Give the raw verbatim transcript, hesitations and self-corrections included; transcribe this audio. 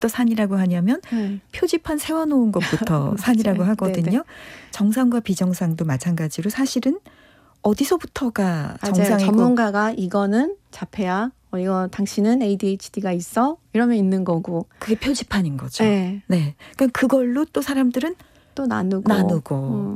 어디서부터 산이라고 하냐면 네. 표지판 세워놓은 것부터 산이라고 하거든요. 네네. 정상과 비정상도 마찬가지로 사실은 어디서부터가 맞아요. 정상이고 전문가가 이거는 자폐야. 어, 이거 당신은 에이디에이치디가 있어? 이러면 있는 거고. 그게 표지판인 거죠. 네. 네. 그러니까 그걸로 또 사람들은 또 나누고. 나누고 음.